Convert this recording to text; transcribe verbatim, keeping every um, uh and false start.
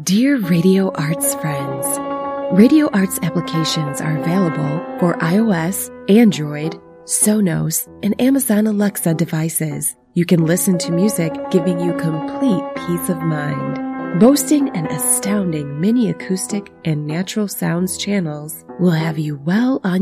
Dear Radio Arts friends, Radio Arts applications are available for iOS, Android, Sonos, and Amazon Alexa devices. You can listen to music, giving you complete peace of mind. Boasting an astounding mini acoustic and natural sounds channels will have you well on